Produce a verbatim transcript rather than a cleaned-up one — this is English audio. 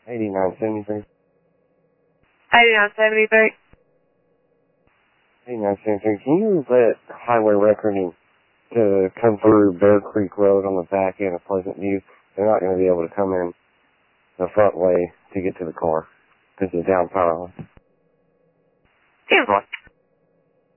eighty-nine seventy-three. eighty-nine seventy-three. eighty-nine seventy-three. Can you let highway recording to come through Bear Creek Road on the back end of Pleasant View? They're not going to be able to come in the front way to get to the car because of the down power line. ten four.